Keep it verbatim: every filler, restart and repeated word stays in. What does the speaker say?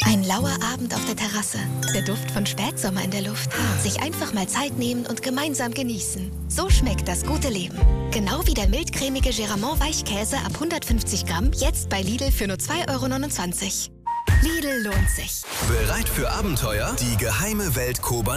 Ein lauer Abend auf der Terrasse. Der Duft von Spätsommer in der Luft. Sich einfach mal Zeit nehmen und gemeinsam genießen. So schmeckt das gute Leben. Genau wie der mildcremige Geramont Weichkäse ab hundertfünfzig Gramm. Jetzt bei Lidl für nur zwei Euro neunundzwanzig. Lidl lohnt sich. Bereit für Abenteuer? Die geheime Welt Koban